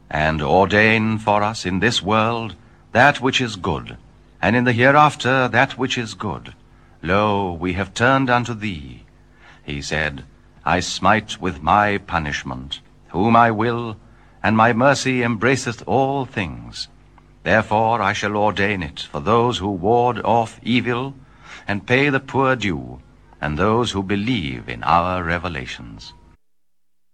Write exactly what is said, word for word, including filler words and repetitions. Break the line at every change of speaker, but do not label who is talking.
and ordain for us in this world that which is good, and in the hereafter that which is good. Lo, we have turned unto thee. He said, I smite with my punishment, whom I will, and my mercy embraceth all things. Therefore I shall ordain it for those who ward off evil, and pay the poor due, and those who believe in our revelations.